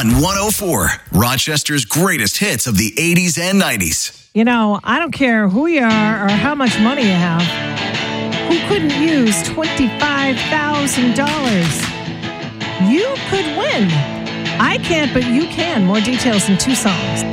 Fun 104, Rochester's greatest hits of the 80s and 90s. You know, I don't care who you are or how much money you have. Who couldn't use $25,000? You could win. I can't, but you can. More details in 2 songs.